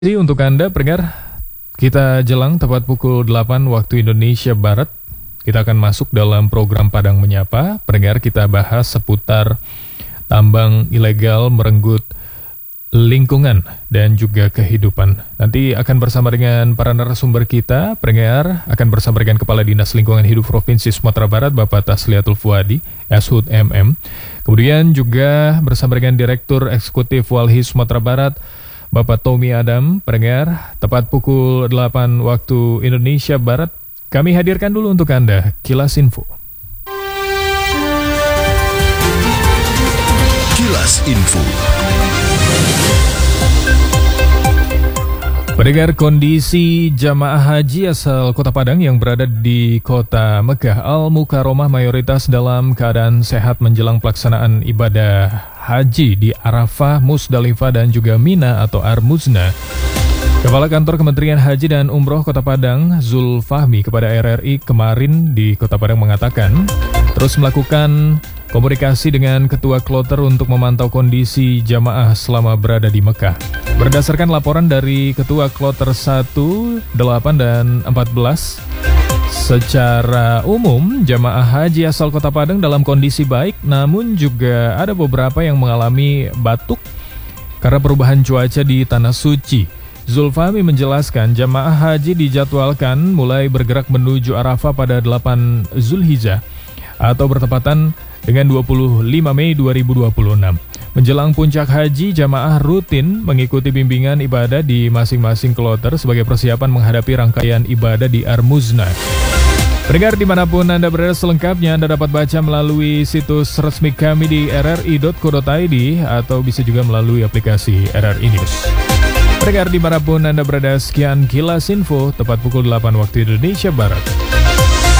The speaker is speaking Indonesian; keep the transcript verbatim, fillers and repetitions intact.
Jadi untuk Anda pendengar, kita jelang tepat pukul delapan waktu Indonesia Barat. Kita akan masuk dalam program Padang Menyapa. Pendengar, kita bahas seputar tambang ilegal merenggut lingkungan dan juga kehidupan. Nanti akan bersama dengan para narasumber kita. Pendengar akan bersama dengan Kepala Dinas Lingkungan Hidup Provinsi Sumatera Barat, Bapak Tasliatul Fuadi, S H U D M M. Kemudian juga bersama dengan Direktur Eksekutif Walhi Sumatera Barat, Bapak Tommy Adam. Pendengar, tepat pukul delapan waktu Indonesia Barat, kami hadirkan dulu untuk Anda Kilas Info. Kilas Info. Pendengar, kondisi jamaah haji asal Kota Padang yang berada di Kota Mekah Al-Mukarromah mayoritas dalam keadaan sehat menjelang pelaksanaan ibadah haji di Arafah, Musdalifah dan juga Mina atau Armuzna. Kepala Kantor Kementerian Haji dan Umroh Kota Padang, Zul Fahmi, kepada R R I kemarin di Kota Padang mengatakan terus melakukan komunikasi dengan Ketua Kloter untuk memantau kondisi jamaah selama berada di Mekah. Berdasarkan laporan dari Ketua Kloter satu, delapan, dan empat belas, secara umum jamaah haji asal Kota Padang dalam kondisi baik, namun juga ada beberapa yang mengalami batuk karena perubahan cuaca di Tanah Suci. Zulfahmi menjelaskan jamaah haji dijadwalkan mulai bergerak menuju Arafah pada delapan Zulhijjah atau bertepatan dengan dua puluh lima Mei dua ribu dua puluh enam. Menjelang puncak haji, jamaah rutin mengikuti bimbingan ibadah di masing-masing kloter sebagai persiapan menghadapi rangkaian ibadah di Armuzna. Pendengar, dimanapun Anda berada, selengkapnya Anda dapat baca melalui situs resmi kami di r r i dot co dot i d atau bisa juga melalui aplikasi R R I News. Pendengar, dimanapun Anda berada, sekian Kilas Info tepat pukul delapan waktu Indonesia Barat.